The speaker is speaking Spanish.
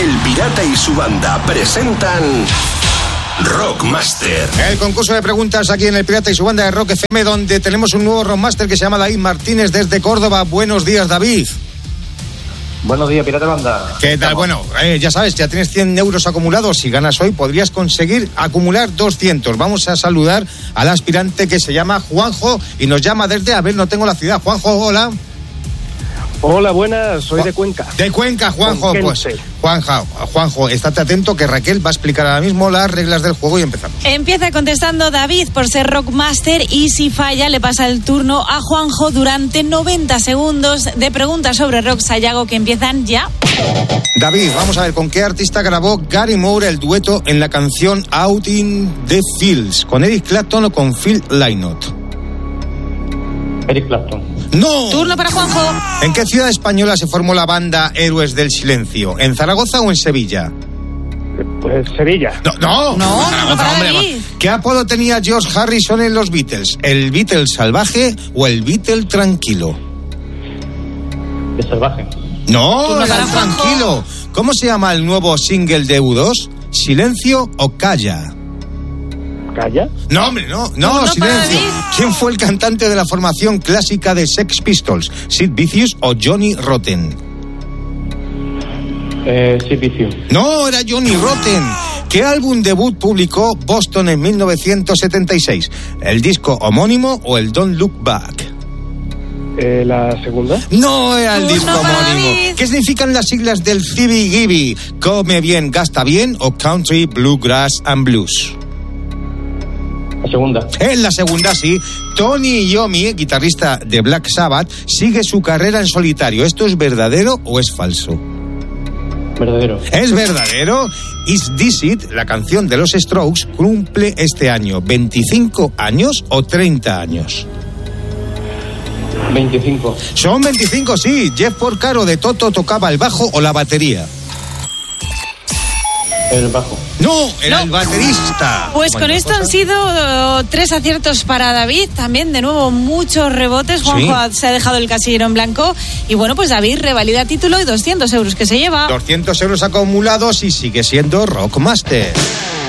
El Pirata y su banda presentan Rockmaster. El concurso de preguntas aquí en El Pirata y su banda de Rock FM, donde tenemos un nuevo Rockmaster que se llama David Martínez desde Córdoba. Buenos días, David. Buenos días, Pirata Banda. ¿Qué tal? Bueno, ya sabes, ya tienes 100 euros acumulados. Si ganas hoy, podrías conseguir acumular 200. Vamos a saludar al aspirante que se llama Juanjo y nos llama desde, a ver, no tengo la ciudad. Juanjo, hola. Hola, buenas, soy de Cuenca. De Cuenca, Juanjo. Pues, Juanjo, estate atento que Raquel va a explicar ahora mismo las reglas del juego y empezamos. Empieza contestando David por ser Rockmaster y si falla le pasa el turno a Juanjo durante 90 segundos de preguntas sobre rock Sayago que empiezan ya. David, vamos a ver, ¿con qué artista grabó Gary Moore el dueto en la canción Out in the Fields? ¿Con Eric Clapton o con Phil Lynott? Eric Clapton. ¡No! Turno para Juanjo. ¿En qué ciudad española se formó la banda Héroes del Silencio? ¿En Zaragoza o en Sevilla? Pues Sevilla. No, para hombre. David. ¿Qué apodo tenía George Harrison en los Beatles? ¿El Beatle salvaje o el Beatle tranquilo? El salvaje. No, Turno era para el Juanjo. tranquilo. ¿Cómo se llama el nuevo single de U2? ¿Silencio o Calla? ¿Calla? No, hombre, no, Turno para silencio. David. ¿Quién fue el cantante de la formación clásica de Sex Pistols? ¿Sid Vicious o Johnny Rotten? Sid Vicious. No, era Johnny Rotten. ¿Qué álbum debut publicó Boston en 1976? ¿El disco homónimo o el Don't Look Back? ¿La segunda? No era el Turno disco para homónimo. David. ¿Qué significan las siglas del Zibby Gibby? ¿Come bien, gasta bien o Country, Bluegrass and Blues? La segunda. En la segunda, sí. Tony Iommi, guitarrista de Black Sabbath, sigue su carrera en solitario. ¿Esto es verdadero o es falso? Verdadero. Es verdadero. Is This It, la canción de los Strokes, cumple este año 25 años o 30 años. 25. Son 25, sí. Jeff Porcaro de Toto tocaba el bajo o la batería. El bajo. No, era No. el baterista. Pues con esto han sido 3 aciertos para David. También, de nuevo, muchos rebotes. Juanjo se ha dejado el casillero en blanco. Y bueno, pues David revalida título y 200 euros que se lleva. 200 euros acumulados y sigue siendo Rockmaster.